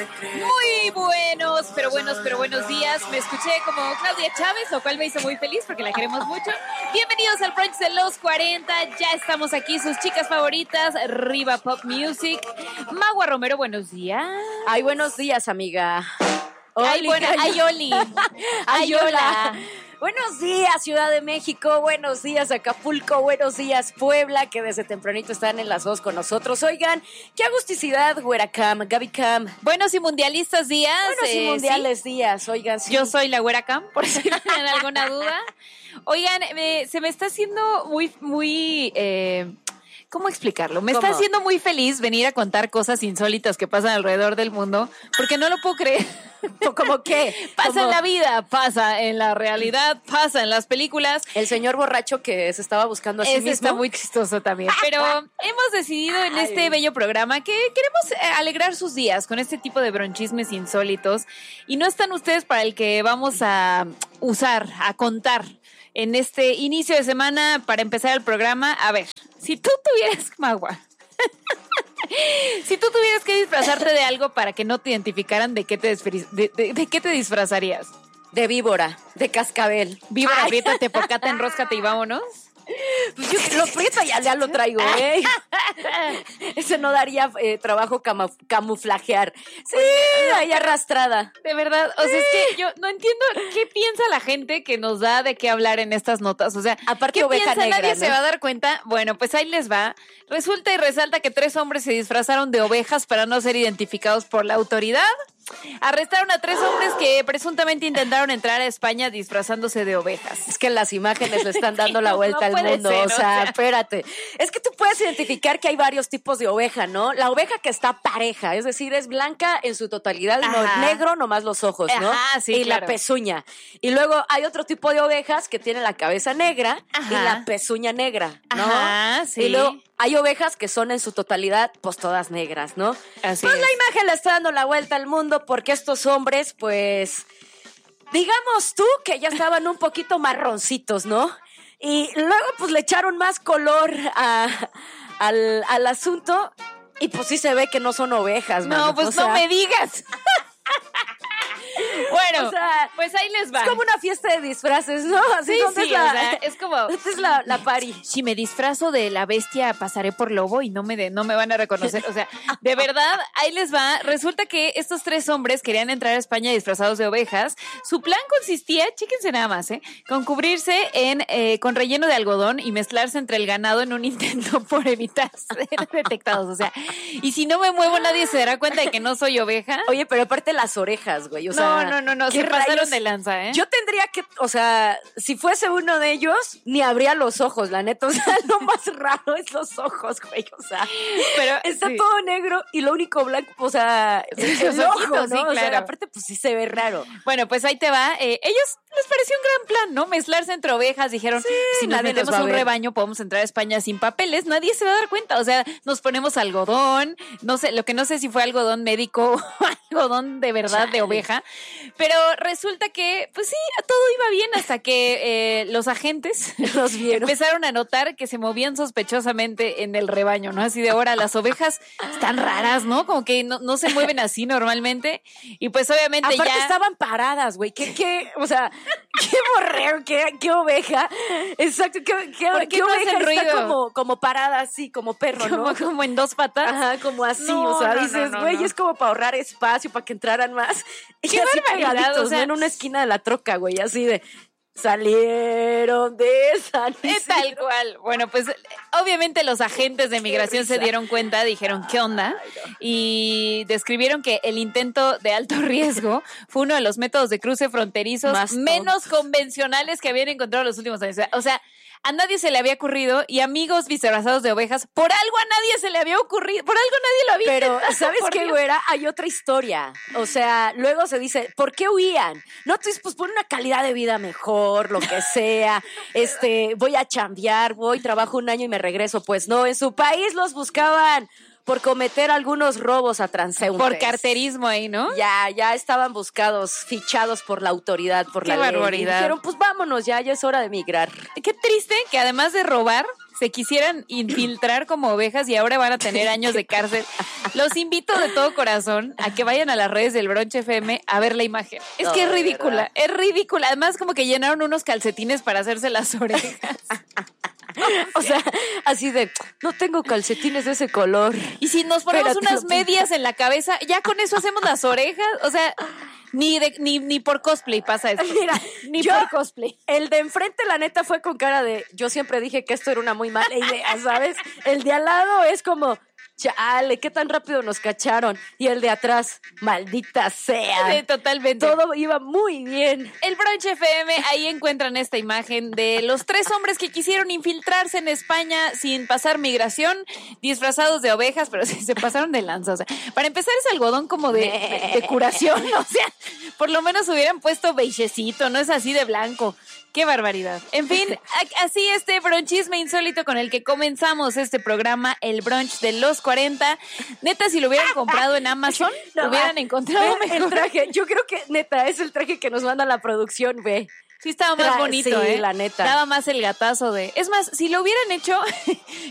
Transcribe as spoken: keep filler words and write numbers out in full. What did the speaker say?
Muy buenos, pero buenos, pero buenos días. Me escuché como Claudia Chávez, lo cual me hizo muy feliz porque la queremos mucho. Bienvenidos al brunch de los cuarenta. Ya estamos aquí, sus chicas favoritas, Riva Pop Music. Magua Romero, buenos días. Ay, buenos días, amiga. Ay, bueno, ay, Oli. Ay, hola. Buenos días, Ciudad de México. Buenos días, Acapulco. Buenos días, Puebla, que desde tempranito están en las dos con nosotros. Oigan, qué agusticidad, Güera Cam, Gaby Cam. Buenos y mundialistas días. Buenos y eh, mundiales ¿sí? días, oigan. Sí. Yo soy la Güera Cam, por si tienen alguna duda. Oigan, eh, se me está haciendo muy, muy... Eh, ¿Cómo explicarlo? Me ¿Cómo? está haciendo muy feliz venir a contar cosas insólitas que pasan alrededor del mundo, porque no lo puedo creer. ¿Cómo qué? Pasa ¿Cómo? en la vida, pasa en la realidad, pasa en las películas. El señor borracho que se estaba buscando a sí Ese mismo. está muy chistoso también. Pero hemos decidido en Ay. este bello programa que queremos eh, alegrar sus días con este tipo de bronchismes insólitos. Y no están ustedes para el que vamos a usar, a contar en este inicio de semana para empezar el programa. A ver, si tú tuvieras, Magua, si tú tuvieras que disfrazarte de algo para que no te identificaran, ¿de qué te, disfri- de, de, de qué te disfrazarías? De víbora, de cascabel. Víbora, Ay. apriétate, porcata, enróscate y vámonos. Pues yo lo prieto ya, ya lo traigo, ¿eh? Ese no daría eh, trabajo cama- camuflajear. Sí, ahí arrastrada. De verdad, o sea, es que yo no entiendo qué piensa la gente que nos da de qué hablar en estas notas. O sea, Aparte ¿qué oveja piensa? negra, Nadie ¿no? se va a dar cuenta. Bueno, pues ahí les va. Resulta y resalta que tres hombres se disfrazaron de ovejas para no ser identificados por la autoridad. Arrestaron a tres hombres que presuntamente intentaron entrar a España disfrazándose de ovejas. Es que las imágenes le están dando la No, vuelta no al puede mundo. ser, o o sea, sea. espérate. Es que tú puedes identificar que hay varios tipos de oveja, ¿no? La oveja que está pareja, es decir, es blanca en su totalidad, y no Ajá. negro, nomás los ojos, ¿no? Ajá, sí, y claro. la pezuña. Y luego hay otro tipo de ovejas que tienen la cabeza negra Ajá. y la pezuña negra, ¿no? Ajá, sí. Y luego hay ovejas que son en su totalidad, pues todas negras, ¿no? Así pues es. la imagen le está dando la vuelta al mundo porque estos hombres, pues, digamos tú que ya estaban un poquito marroncitos, ¿no? Y luego pues le echaron más color a, al, al asunto y pues sí se ve que no son ovejas, No, mano. pues O sea, no me digas. Bueno, O sea, pues ahí les va. es como una fiesta de disfraces, ¿no? Así Sí, ¿dónde sí, es la, o sea, es como... ¿dónde es la, la party? Si me disfrazo de la bestia, pasaré por lobo y no me, de, no me van a reconocer. O sea, de verdad, ahí les va. Resulta que estos tres hombres querían entrar a España disfrazados de ovejas. Su plan consistía, chéquense nada más, ¿eh? Con cubrirse en, eh, con relleno de algodón y mezclarse entre el ganado en un intento por evitar ser detectados. O sea, y si no me muevo, nadie se dará cuenta de que no soy oveja. Oye, pero aparte las orejas, güey. O sea, no, no, no, no. ¿qué Se pasaron rayos? de lanza, ¿eh? Yo tendría que, o sea, si fuese uno de ellos, ni abría los ojos, la neta. O sea, lo más raro es los ojos, güey. O sea, Pero está sí. todo negro y lo único blanco, o sea, Sí, el los ojo, ojitos, ¿no? sí, O sea, claro. aparte, pues sí se ve raro. Bueno, pues ahí te va. Eh, ellos les pareció un gran plan, ¿no? Mezclarse entre ovejas. Dijeron, si nos nadie nos metemos va a a un ver. rebaño, podemos entrar a España sin papeles. Nadie se va a dar cuenta. O sea, nos ponemos algodón. No sé, lo que no sé si fue algodón médico o algodón de verdad Chale. de oveja. Pero resulta que, pues sí, todo iba bien hasta que eh, los agentes Los vieron. empezaron a notar que se movían sospechosamente en el rebaño, ¿no? Así de ahora, las ovejas están raras, ¿no? Como que no, no se mueven así normalmente. Y pues obviamente Aparte ya... estaban paradas, güey. ¿Qué, qué, o sea, qué borreo, qué, qué oveja? Exacto, qué, qué, ¿Por qué qué no oveja hacen está ruido? como, como parada así, como perro, ¿no? Como, como en dos patas. Ajá, como así, No, o sea, no, dices, no, no, güey, no. es como para ahorrar espacio, para que entraran más. Y ¡Qué así barbaridad! pegaditos, O sea, ¿no? En una esquina de la troca, güey, así de, salieron de San Eh, Isidro. tal cual. Bueno, pues obviamente los agentes de migración se risa. dieron cuenta, dijeron, ¿qué onda? Y describieron que el intento de alto riesgo fue uno de los métodos de cruce fronterizos Más menos convencionales que habían encontrado en los últimos años. O sea, a nadie se le había ocurrido y amigos disfrazados de ovejas, por algo a nadie se le había ocurrido, por algo nadie lo había Pero, intentado, ¿sabes por qué, Dios. güera? Hay otra historia. O sea, luego se dice, ¿por qué huían? No, tú dices, pues por una calidad de vida mejor, lo que sea. Este, voy a chambear, voy, trabajo un año y me regreso. Pues no, en su país los buscaban por cometer algunos robos a transeúntes. Por carterismo ahí, ¿no? Ya, ya estaban buscados, fichados por la autoridad, por Qué la ley. barbaridad. Y dijeron, pues vámonos, ya, ya es hora de migrar. Qué triste que además de robar, se quisieran infiltrar como ovejas y ahora van a tener años de cárcel. Los invito de todo corazón a que vayan a las redes del Brunch F M a ver la imagen. Es No, que es de ridícula, verdad. es ridícula. Además, como que llenaron unos calcetines para hacerse las orejas. O sea, así de, no tengo calcetines de ese color. Y si nos ponemos Espérate, unas lo- medias en la cabeza, ya con eso hacemos las orejas. O sea, ni, de, ni, ni por cosplay pasa esto. Mira, ni yo- por cosplay. El de enfrente, la neta, fue con cara de, yo siempre dije que esto era una muy mala idea, ¿sabes? El de al lado es como, chale, qué tan rápido nos cacharon. Y el de atrás, maldita sea. Sí, totalmente. Todo iba muy bien. El Brunch F M, ahí encuentran esta imagen de los tres hombres que quisieron infiltrarse en España sin pasar migración, disfrazados de ovejas, pero sí se pasaron de lanza. O sea, para empezar es algodón como de, de, de curación, o sea, por lo menos hubieran puesto beigecito, no es así de blanco. ¡Qué barbaridad! En fin, a- así este bronchisme insólito con el que comenzamos este programa, el brunch de los cuarenta. Neta, si lo hubieran comprado en Amazon, No, lo hubieran ah, encontrado ve mejor. el traje. Yo creo que, neta, es el traje que nos manda la producción, ve. Sí estaba más Tra- bonito, sí, ¿eh? la neta. Daba más el gatazo de... Es más, si lo hubieran hecho...